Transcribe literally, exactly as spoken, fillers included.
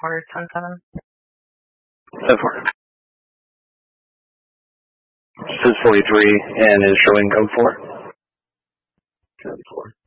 or ten seven. ten four. This is forty-three and is showing code four. ten four.